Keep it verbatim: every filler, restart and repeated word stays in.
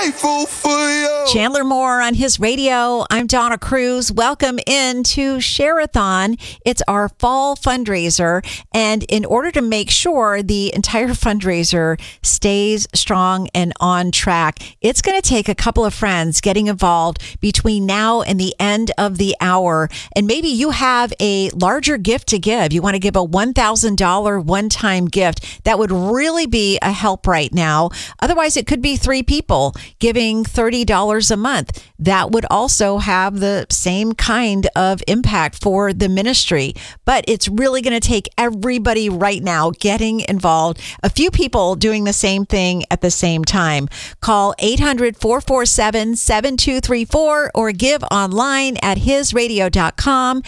grateful for you. Chandler Moore on his radio. I'm Donna Cruz. Welcome into Share-a-thon. It's our fall fundraiser. And in order to make sure the entire fundraiser stays strong and on track, it's going to take a couple of friends getting involved between now and the end of the hour. And maybe you have a larger gift to give. You want to give a one thousand dollars one-time gift. That would really be a help right now. Otherwise, it could be three people giving thirty dollars a month. That would also have the same kind of impact for the ministry. But it's really going to take everybody right now getting involved. A few people doing the same thing at the same time. Call eight hundred, four four seven, seven two three four or give online at his radio dot com.